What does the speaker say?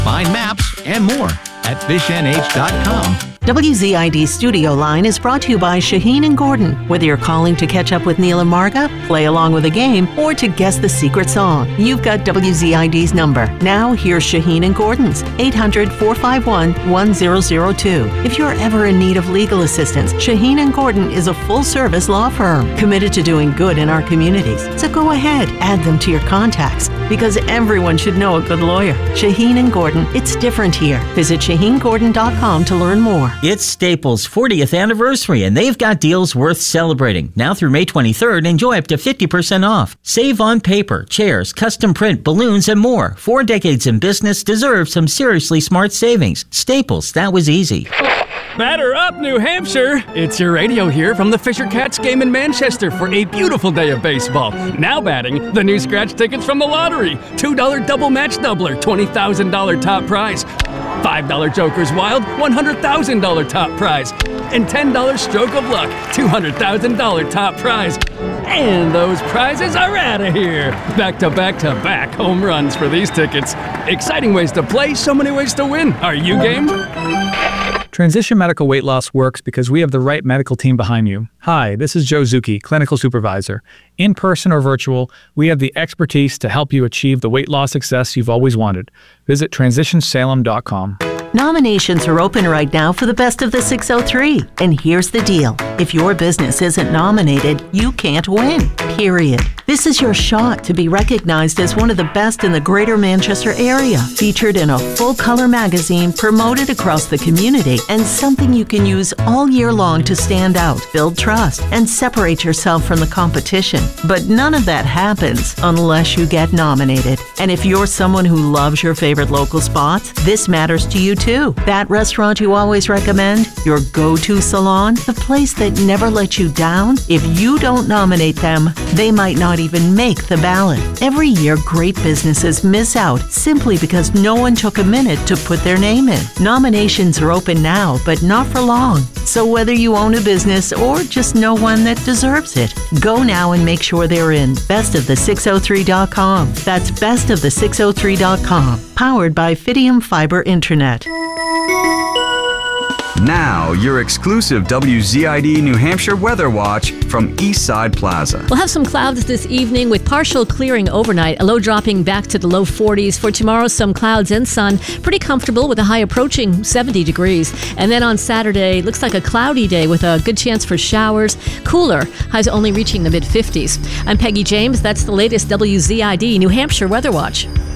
Find maps and more at fishnh.com. WZID Studio Line is brought to you by Shaheen and Gordon. Whether you're calling to catch up with Neil and Marga, play along with a game, or to guess the secret song, you've got WZID's number. Now, here's Shaheen and Gordon's 800-451-1002. If you're ever in need of legal assistance, Shaheen and Gordon is a full-service law firm committed to doing good in our communities. So go ahead, add them to your contacts, because everyone should know a good lawyer. Shaheen and Gordon, it's different here. Visit ShaheenGordon.com to learn more. It's Staples' 40th anniversary, and they've got deals worth celebrating. Now through May 23rd, enjoy up to 50% off. Save on paper, chairs, custom print, balloons, and more. 4 decades in business deserve some seriously smart savings. Staples, that was easy. Batter up, New Hampshire! It's your radio here from the Fisher Cats game in Manchester for a beautiful day of baseball. Now batting, the new scratch tickets from the lottery. $2 double match doubler, $20,000 top prize. $5 Joker's Wild, $100,000 top prize. And $10 Stroke of Luck, $200,000 top prize. And those prizes are out of here. Back-to-back-to-back home runs for these tickets. Exciting ways to play, so many ways to win. Are you game? Transition Medical Weight Loss works because we have the right medical team behind you. Hi, this is Joe Zucchi, Clinical Supervisor. In person or virtual, we have the expertise to help you achieve the weight loss success you've always wanted. Visit TransitionSalem.com. Nominations are open right now for the Best of the 603. And here's the deal. If your business isn't nominated, you can't win. Period. This is your shot to be recognized as one of the best in the greater Manchester area. Featured in a full-color magazine, promoted across the community, and something you can use all year long to stand out, build trust, and separate yourself from the competition. But none of that happens unless you get nominated. And if you're someone who loves your favorite local spots, this matters to you too. That restaurant you always recommend, your go-to salon, the place that never lets you down, if you don't nominate them, they might not even make the ballot. Every year, great businesses miss out simply because no one took a minute to put their name in. Nominations are open now, but not for long. So whether you own a business or just know one that deserves it, go now and make sure they're in bestofthe603.com. That's bestofthe603.com. Powered by Fidium Fiber Internet. Now, your exclusive WZID New Hampshire Weather Watch from Eastside Plaza. We'll have some clouds this evening with partial clearing overnight, a low dropping back to the low 40s. For tomorrow, some clouds and sun. Pretty comfortable with a high approaching 70 degrees. And then on Saturday, looks like a cloudy day with a good chance for showers. Cooler, highs only reaching the mid-50s. I'm Peggy James. That's the latest WZID New Hampshire Weather Watch.